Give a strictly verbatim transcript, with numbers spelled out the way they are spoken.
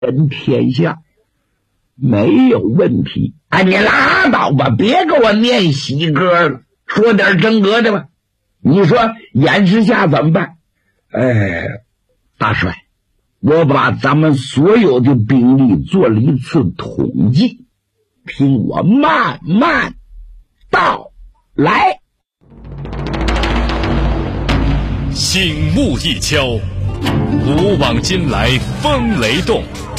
人天下，没有问题。哎，你拉倒吧，别给我念喜歌了，说点真格的吧。你说眼之下怎么办？哎，大帅，我把咱们所有的兵力做了一次统计，听我慢慢道来。 醒目一敲，古往今来风雷动。